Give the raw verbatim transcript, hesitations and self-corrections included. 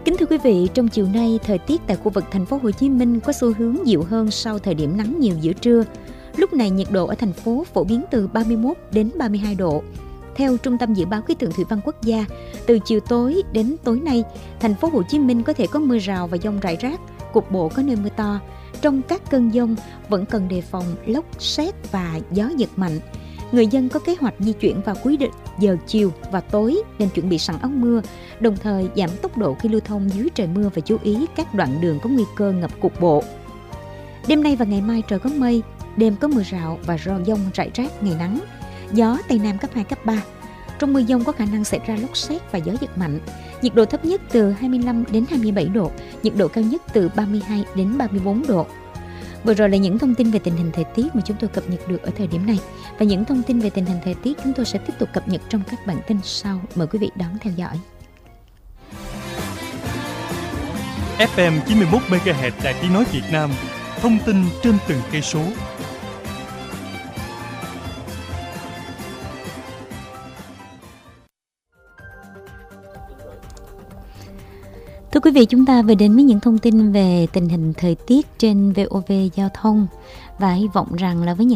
Kính thưa quý vị, trong chiều nay, thời tiết tại khu vực thành phố Hồ Chí Minh có xu hướng dịu hơn sau thời điểm nắng nhiều giữa trưa. Lúc này nhiệt độ ở thành phố phổ biến từ ba mươi mốt đến ba mươi hai độ. Theo Trung tâm Dự báo Khí tượng Thủy văn Quốc gia, từ chiều tối đến tối nay, thành phố Hồ Chí Minh có thể có mưa rào và dông rải rác, cục bộ có nơi mưa to. Trong các cơn dông vẫn cần đề phòng lốc, sét và gió giật mạnh. Người dân có kế hoạch di chuyển vào cuối giờ chiều và tối nên chuẩn bị sẵn áo mưa, đồng thời giảm tốc độ khi lưu thông dưới trời mưa và chú ý các đoạn đường có nguy cơ ngập cục bộ. Đêm nay và ngày mai trời có mây, đêm có mưa rào và dông rải rác, ngày nắng. Gió Tây Nam cấp hai, cấp ba. Trong mưa dông có khả năng xảy ra lốc sét và gió giật mạnh. Nhiệt độ thấp nhất từ hai mươi lăm đến hai mươi bảy độ, nhiệt độ cao nhất từ ba mươi hai đến ba mươi bốn độ. Vừa rồi là những thông tin về tình hình thời tiết mà chúng tôi cập nhật được ở thời điểm này. Và những thông tin về tình hình thời tiết chúng tôi sẽ tiếp tục cập nhật trong các bản tin sau. Mời quý vị đón theo dõi. ép em chín mươi mốt mê ga héc Đài Tiếng nói Việt Nam, thông tin trên từng cây số. Thưa quý vị, chúng ta vừa đến với những thông tin về tình hình thời tiết trên vê o vê Giao thông và hy vọng rằng là với những